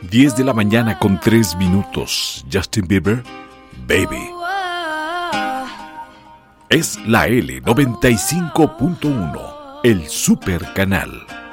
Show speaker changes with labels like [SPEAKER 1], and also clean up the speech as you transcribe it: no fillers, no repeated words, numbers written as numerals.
[SPEAKER 1] 10 de la mañana con 3 minutos. Justin Bieber, Baby. Es la L95.1, el super canal.